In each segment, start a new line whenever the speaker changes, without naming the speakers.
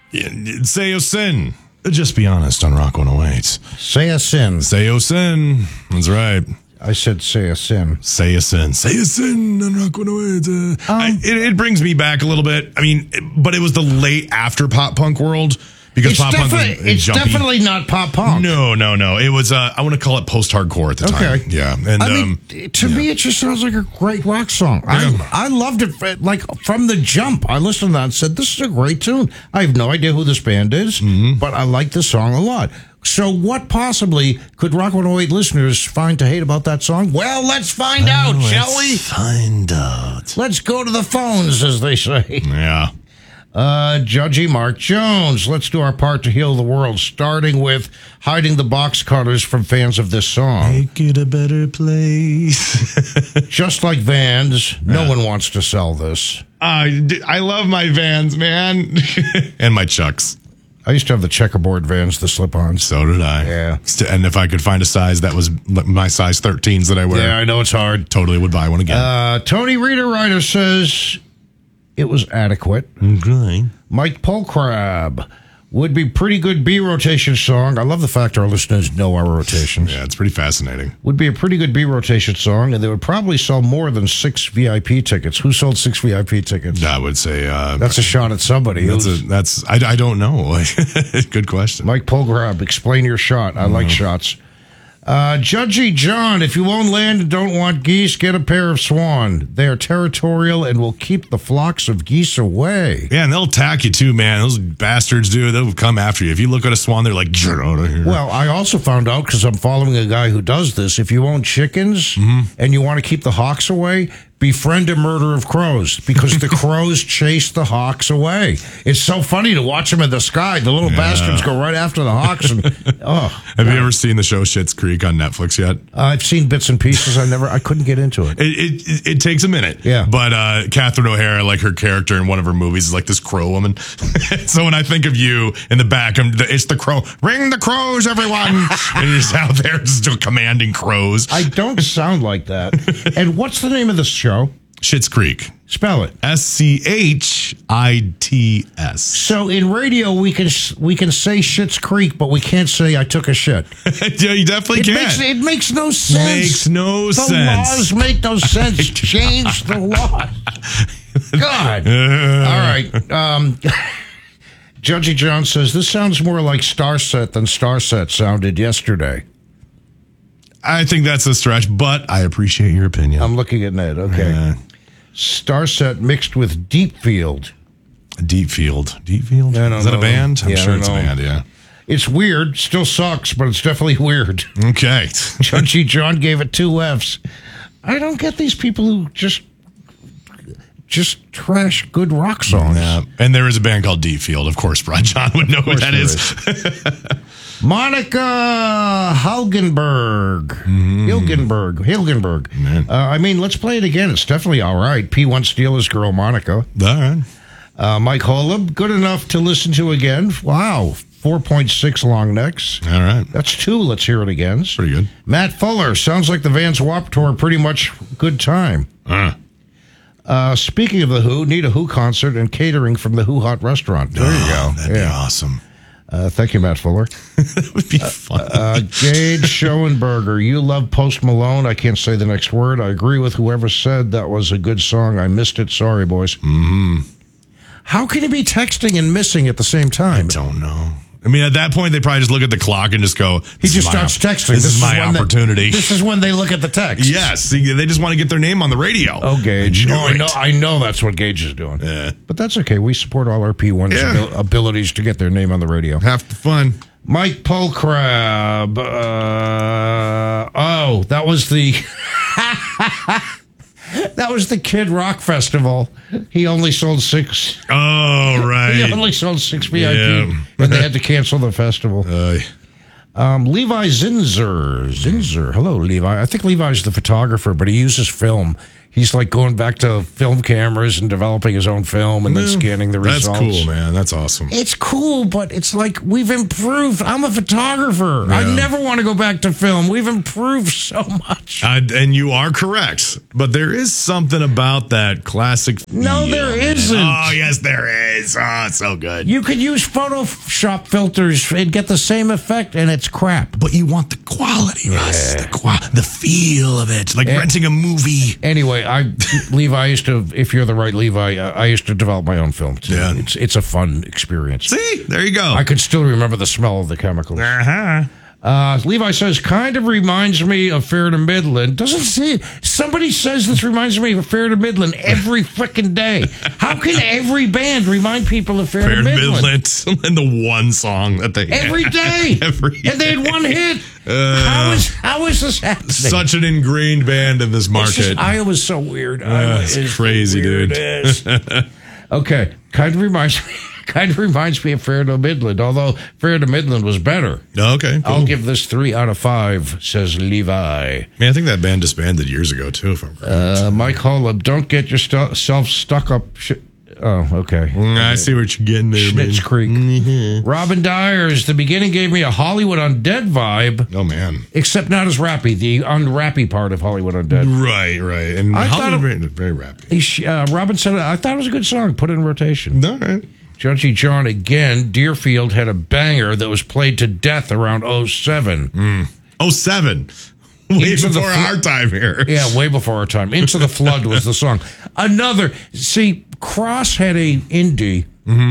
Say your sin. Just be honest on Rock 108.
Say a sin.
Say your sin. That's right.
I said say a sin.
Say a sin. Say a sin on Rock 108. It brings me back a little bit. I mean, but it was the late after pop punk world. Because
It's,
pop punk
it's
jumpy.
definitely not pop punk.
No. It was, I want to call it post-hardcore at the time.
Okay.
Yeah. And,
I mean, to me, it just sounds like a great rock song. I loved it, like, from the jump. I listened to that and said, this is a great tune. I have no idea who this band is, but I like the song a lot. So what possibly could Rock 108 listeners find to hate about that song? Well, let's find out, shall we?
Find out.
Let's go to the phones, as they say.
Yeah.
Judgy Mark Jones, let's do our part to heal the world, starting with hiding the box cutters from fans of this song.
Make it a better place.
Just like Vans, no one wants to sell this.
I love my Vans, man. And my Chucks.
I used to have the checkerboard Vans, the slip-ons.
So did I.
Yeah.
And if I could find a size that was my size 13s that I wear.
Yeah, I know it's hard.
Totally would buy one again.
Tony Reader Writer says it was adequate.
Okay.
Mike Polkrab would be pretty good B rotation song. I love the fact our listeners know our rotations.
Yeah, it's pretty fascinating.
Would be a pretty good B rotation song, and they would probably sell more than 6 VIP tickets. Who sold 6 VIP tickets?
I would say
That's a shot at somebody.
I don't know. Good question.
Mike Polgrab, explain your shot. I like shots. Judgy John, if you own land and don't want geese, get a pair of swan. They are territorial and will keep the flocks of geese away.
Yeah, and they'll attack you too, man. Those bastards do. They'll come after you. If you look at a swan, they're like, get out of here.
Well, I also found out, because I'm following a guy who does this, if you own chickens and you want to keep the hawks away, befriend a murder of crows, because the crows chase the hawks away. It's so funny to watch them in the sky. The little bastards go right after the hawks. And
Have you ever seen the show Schitt's Creek on Netflix yet?
I've seen bits and pieces. I couldn't get into it.
It takes a minute.
Yeah.
But Catherine O'Hara, like her character in one of her movies, is like this crow woman. So when I think of you in the back, it's the crow. Ring the crows, everyone. And you're just out there just commanding crows.
I don't sound like that. And what's the name of this show?
Schitt's Creek.
Spell it.
SCHITS.
So in radio, we can say Schitt's Creek, but we can't say I took a shit.
Yeah, you definitely can.
It makes no sense.
Makes no sense.
The laws make no sense. Change the law. God. All right. Judgy John says, this sounds more like Starset than Starset sounded yesterday.
I think that's a stretch, but I appreciate your opinion.
I'm looking at Ned. Okay. Starset mixed with Deep Field.
Deep Field. Deep Field? Is that a band? I'm sure it's a band, yeah.
It's weird. Still sucks, but it's definitely weird.
Okay.
Judgy John gave it 2 Fs. I don't get these people who just trash good rock songs.
Yeah. And there is a band called Deep Field. Of course, Brian John would know what that is.
Monica Hilgenberg. Hilgenberg. I mean, let's play it again. It's definitely all right. P1 Steelers girl, Monica.
All right.
Mike Holub, good enough to listen to again. Wow. 4.6 long necks.
All right.
That's 2. Let's hear it again.
That's pretty good.
Matt Fuller. Sounds like the Vans Warped Tour. Pretty much good time. Speaking of The Who, need a Who concert and catering from the Who Hot Restaurant. There you go.
That'd be awesome.
Thank you, Matt Fuller.
That would be fun.
Gage Schoenberger, you love Post Malone. I can't say the next word. I agree with whoever said that was a good song. I missed it. Sorry, boys. How can you be texting and missing at the same time?
I don't know. I mean, at that point, they probably just look at the clock and just go,
he just starts texting.
This is my opportunity.
This is when they look at the text.
Yes. They just want to get their name on the radio.
Oh, Gage. I know that's what Gage is doing.
Yeah.
But that's okay. We support all our P1's abilities to get their name on the radio.
Half the fun.
Mike Polkrab. That was the... That was the Kid Rock Festival. He only sold 6.
Oh, right.
He only sold 6 VIP, and they had to cancel the festival. Levi Zinzer. Hello, Levi. I think Levi's the photographer, but he uses film. He's like going back to film cameras and developing his own film and then scanning the results.
That's cool, man. That's awesome.
It's cool, but it's like we've improved. I'm a photographer.
Yeah.
I never want to go back to film. We've improved so much.
And you are correct. But there is something about that classic feel.
No, there isn't.
Oh, yes, there is. Oh, it's so good.
You could use Photoshop filters and get the same effect, and it's crap.
But you want the quality, Russ. The feel of it. Like renting a movie.
Anyway, Levi, I used to, if you're the right Levi, I used to develop my own film too.
Yeah.
It's a fun experience.
See, there you go.
I could still remember the smell of the chemicals. Levi says, kind of reminds me of Fair to Midland. Doesn't see it. Somebody says this reminds me of Fair to Midland every freaking day. How can every band remind people of Fair to Midland?
And the one song that they
Every day. And they had one hit. How is this happening?
Such an ingrained band in this market.
Iowa's so weird.
It's crazy, dude.
Okay, kind of reminds me of Fair to Midland, although Fair to Midland was better.
Okay, cool.
I'll give this 3 out of 5, says Levi.
Man, I think that band disbanded years ago, too, if I'm correct.
Mike Holub, don't get yourself stuck up. Oh, okay.
I see what you're getting there, man.
Schnitz Creek. Robin Dyers, the beginning gave me a Hollywood Undead vibe.
Oh, man.
Except not as rappy, the unrappy part of Hollywood Undead.
Right. And
I
Hollywood very rappy.
Robin said, I thought it was a good song. Put it in rotation.
All right.
Judgy John again. Deerfield had a banger that was played to death around 07.
07. Way before our time here.
Yeah, way before our time. Into the Flood was the song. See, Cross had a indie.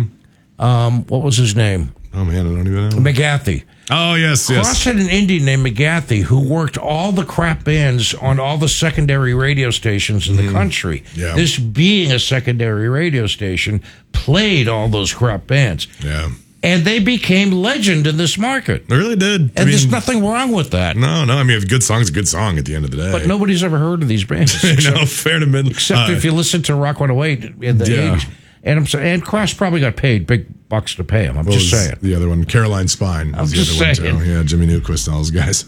What was his name?
Oh, man, I don't even know.
McGathy.
Oh, yes.
Cross had an indie named McGathy who worked all the crap bands on all the secondary radio stations in the country.
Yeah.
This being a secondary radio station, played all those crap bands.
Yeah.
And they became legend in this market.
They really did.
And there's nothing wrong with that.
No. I mean, a good song's a good song at the end of the day.
But nobody's ever heard of these bands.
Fair to Midland.
Except if you listen to Rock 108 in the 80s. And Cross probably got paid big bucks to pay him. I'm just saying.
The other one, Caroline Spine.
I'm just saying.
Yeah, Jimmy Newquist and all those guys.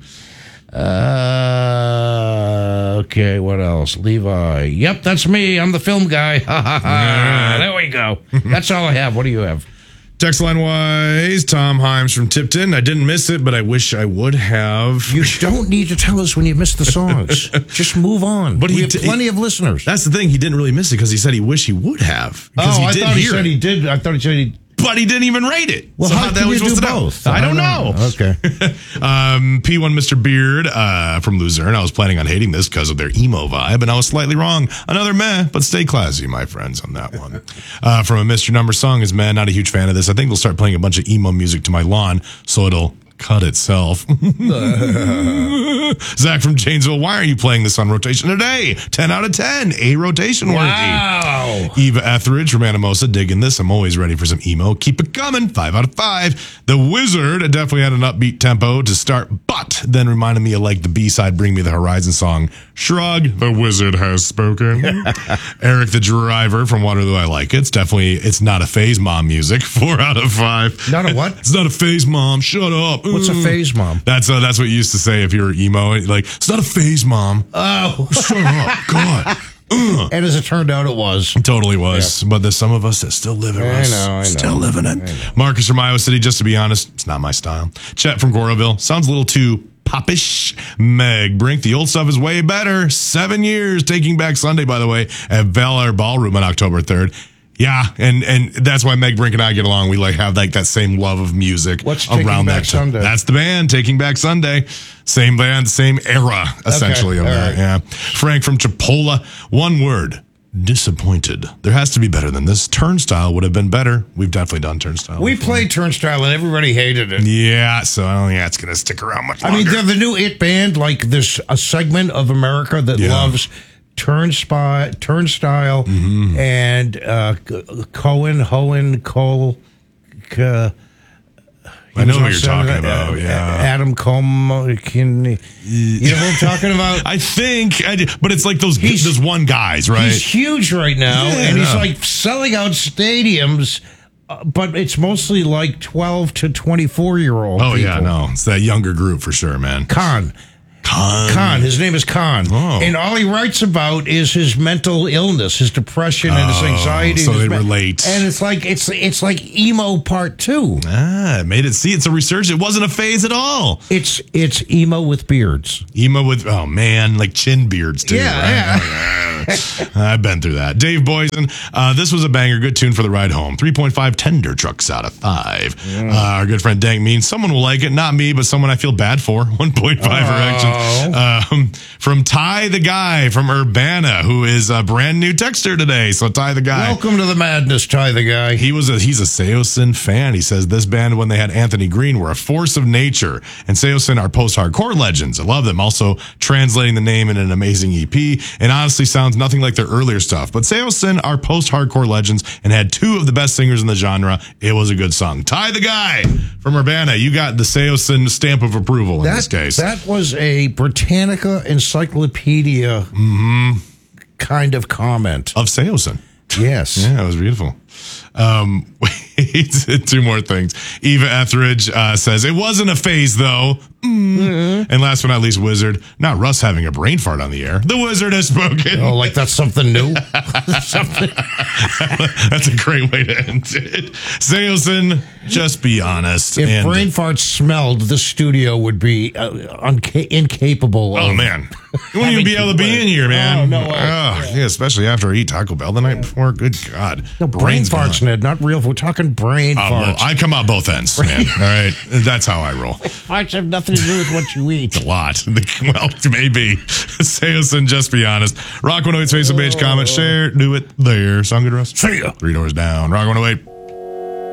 Okay, what else? Levi. Yep, that's me. I'm the film guy. There we go. That's all I have. What do you have?
Text line wise, Tom Himes from Tipton. I didn't miss it, but I wish I would have.
You don't need to tell us when you missed the songs. Just move on. But we have plenty of listeners.
That's the thing. He didn't really miss it because he said he wished he would have.
I thought he said he did. I thought he said he.
But he didn't even rate it.
Well,
so
how can you do both?
I don't know.
Okay.
P1 Mr. Beard from Luzerne. I was planning on hating this because of their emo vibe, and I was slightly wrong. Another meh, but stay classy, my friends, on that one. From a Mr. Number song is, man, not a huge fan of this. I think they'll start playing a bunch of emo music to my lawn, so it'll cut itself. Zach from Janesville, why are you playing this on rotation today? 10 out of 10. A rotation worthy.
Wow.
Eva Etheridge from Anamosa, digging this. I'm always ready for some emo. Keep it coming. 5 out of 5. The Wizard definitely had an upbeat tempo to start, but then reminded me of like the B-side Bring Me the Horizon song. Shrug. The Wizard has spoken. Eric the Driver from Waterloo, I like it. It's not a phase mom music. 4 out of 5.
Not a what?
It's not a phase mom. Shut up.
What's a phase mom?
That's what you used to say if you were emo. Like, it's not a phase mom.
Oh.
Shut up. God.
And as it turned out, it was.
It totally was. Yeah. But there's some of us that still live it.
I know.
Still living it. Marcus from Iowa City, just to be honest, it's not my style. Chet from Goroville, sounds a little too popish. Meg Brink, the old stuff is way better. 7 years. Taking Back Sunday, by the way, at Valor Ballroom on October 3rd. Yeah, and that's why Meg Brink and I get along. We have that same love of music.
What's around that Sunday?
That's the band, Taking Back Sunday. Same band, same era, essentially. Okay. Of that. Right. Yeah. Frank from Chipola. One word. Disappointed. There has to be better than this. Turnstile would have been better. We've definitely done Turnstile.
We played Turnstile and everybody hated it.
Yeah, so I don't think it's going to stick around much longer.
I mean, they're the new It band. Like, there's a segment of America that loves Turnstile, and Hohen, Cole.
I know what you're talking about. Yeah,
Adam Coleman. You know what I'm talking about?
I think, but it's like those one guys, right?
He's huge right now, and he's like selling out stadiums but it's mostly like 12 to 24-year-old.
Oh, yeah,
people.
no. It's that younger group for sure, man.
Khan. His name is Khan.
Oh.
And all he writes about is his mental illness, his depression, and his anxiety.
So
and
they
his
relate.
And it's like emo part 2.
It made it. See, it's a resurgence. It wasn't a phase at all.
It's emo with beards.
Emo with, oh man, like chin beards too.
Yeah,
right? I've been through that. Dave Boysen, this was a banger. Good tune for the ride home. 3.5 tender trucks out of 5. Our good friend Dank Mean, someone will like it. Not me, but someone I feel bad for. 1.5 erection. From Ty the Guy from Urbana, who is a brand new texter today. So Ty the Guy.
Welcome to the madness, Ty the Guy.
He's a Seosin fan. He says this band, when they had Anthony Green, were a force of nature. And Seosin are post-hardcore legends. I love them. Also translating the name in an amazing EP. And honestly sounds nothing like their earlier stuff. But Seosin are post-hardcore legends and had 2 of the best singers in the genre. It was a good song. Ty the Guy from Urbana. You got the Seosin stamp of approval in this case.
That was a Britannica Encyclopedia kind of comment.
Of Seosin.
Yes.
Yeah, it was beautiful. Wait, 2 more things. Eva Etheridge says, it wasn't a phase, though. And last but not least, Wizard. Not Russ having a brain fart on the air. The Wizard has spoken.
Oh, like that's something new?
That's a great way to end it. Seosin, just be honest.
If brain farts smelled, the studio would be incapable of...
Oh, man. You wouldn't even be able to be in here, man.
Oh, no way.
Yeah, especially after I eat Taco Bell the night before. Good God.
No, brain farts, Ned, not real. We're talking brain farts.
Well, I come out both ends, man. All right? That's how I roll.
Farts have nothing to do with what you eat.
A lot. Well, maybe. Seosin, just be honest. Rock 108's Facebook page, comment, share, do it there. Sound good, Russ?
See ya.
3 doors down. Rock 108.